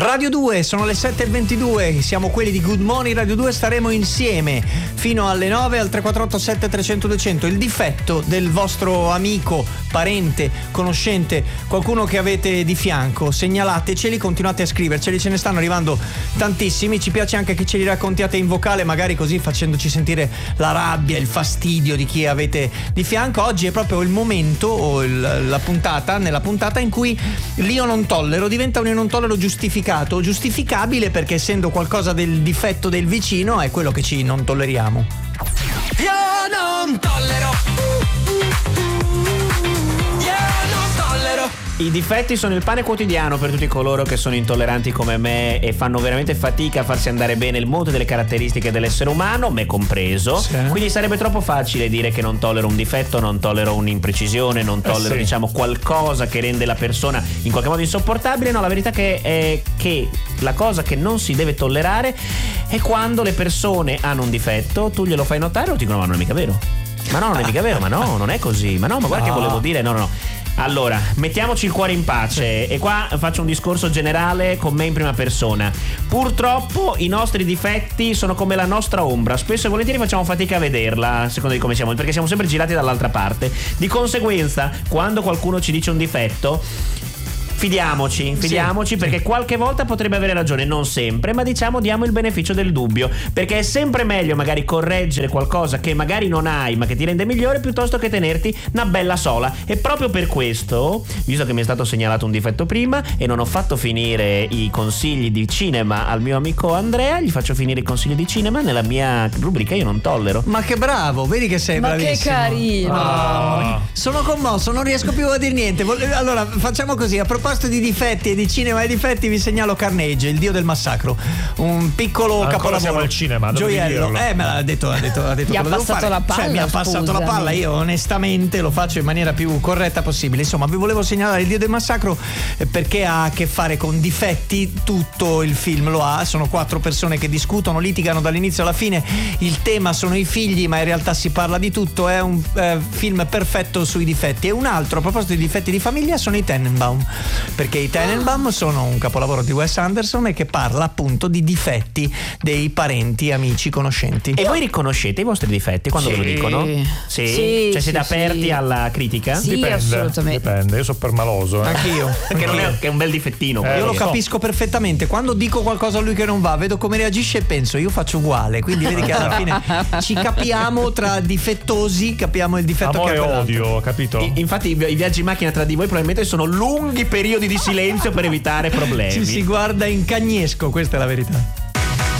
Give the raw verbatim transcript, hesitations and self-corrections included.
Radio due, sono le sette e ventidue, siamo quelli di Good Morning Radio due, staremo insieme fino alle nove al tre quattro otto sette trecento duecento. Il difetto del vostro amico, parente, conoscente, qualcuno che avete di fianco, segnalateceli, continuate a scriverceli, ce ne stanno arrivando tantissimi. Ci piace anche che ce li raccontiate in vocale, magari così facendoci sentire la rabbia, il fastidio di chi avete di fianco. Oggi è proprio il momento, o il, la puntata, nella puntata in cui l'io non tollero diventa un io non tollero giustificato, giustificabile, perché essendo qualcosa del difetto del vicino è quello che ci non tolleriamo. Io non tollero. Io non tollero. I difetti sono il pane quotidiano per tutti coloro che sono intolleranti come me e fanno veramente fatica a farsi andare bene il mondo delle caratteristiche dell'essere umano, me compreso. Sì. Quindi sarebbe troppo facile dire che non tollero un difetto, non tollero un'imprecisione, non tollero eh sì. diciamo qualcosa che rende la persona in qualche modo insopportabile. No, la verità che è che la cosa che non si deve tollerare è quando le persone hanno un difetto, tu glielo fai notare o ti dicono ma non è mica vero. Ma no, non è mica vero, ma no, non è così. Ma no, ma guarda no. che volevo dire, no, no, no. Allora, mettiamoci il cuore in pace e qua faccio un discorso generale con me in prima persona. Purtroppo i nostri difetti sono come la nostra ombra, spesso e volentieri facciamo fatica a vederla, a seconda di come siamo, perché siamo sempre girati dall'altra parte. Di conseguenza, quando qualcuno ci dice un difetto, fidiamoci, fidiamoci sì, perché sì. qualche volta potrebbe avere ragione, non sempre, ma diciamo diamo il beneficio del dubbio, perché è sempre meglio magari correggere qualcosa che magari non hai ma che ti rende migliore, piuttosto che tenerti una bella sola. E proprio per questo, visto che mi è stato segnalato un difetto prima e non ho fatto finire i consigli di cinema al mio amico Andrea, gli faccio finire i consigli di cinema nella mia rubrica Io non tollero. Ma che bravo, vedi che sei ma bravissimo. Che carino. Oh. Sono commosso, non riesco più a dire niente. Allora facciamo così, a proposito di difetti e di cinema e difetti vi segnalo Carnage, il dio del massacro, un piccolo ancora capolavoro. Siamo al cinema, gioiello. Eh, me l'ha detto, ha detto, ha detto mi ha passato la palla, cioè mi ha passato scusami. la palla, io onestamente lo faccio in maniera più corretta possibile. Insomma, vi volevo segnalare il dio del massacro perché ha a che fare con difetti, tutto il film lo ha, sono quattro persone che discutono, litigano dall'inizio alla fine, il tema sono i figli, ma in realtà si parla di tutto, è un eh, film perfetto sui difetti. E un altro, a proposito di difetti di famiglia, sono i Tenenbaum, perché i Tenenbaum sono un capolavoro di Wes Anderson e che parla appunto di difetti dei parenti, amici, conoscenti. E voi riconoscete i vostri difetti quando sì. ve lo dicono? Sì? Sì, cioè siete sì, aperti sì. alla critica? Sì, dipende, assolutamente. Dipende, io sono permaloso. Eh. Anch'io. Che non è, che è un bel difettino. Eh, Io lo lo so. capisco perfettamente. Quando dico qualcosa a lui che non va, vedo come reagisce e penso io faccio uguale. Quindi vedi che alla fine ci capiamo tra difettosi, capiamo il difetto amore che ha e quell'altro. odio, capito? I- infatti i, i viaggi in macchina tra di voi probabilmente sono lunghi periodi di silenzio per evitare problemi. Ci si guarda in cagnesco, questa è la verità.